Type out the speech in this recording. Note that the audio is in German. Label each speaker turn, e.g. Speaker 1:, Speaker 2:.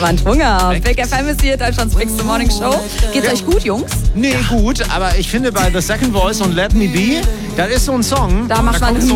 Speaker 1: Leinwand Hunger. Big FM ist hier, Deutschlands Bigste Morning Show. Geht's euch gut, Jungs?
Speaker 2: Nee, gut, aber ich finde bei The Second Voice und Let Me Be, das ist so ein Song.
Speaker 1: Da macht man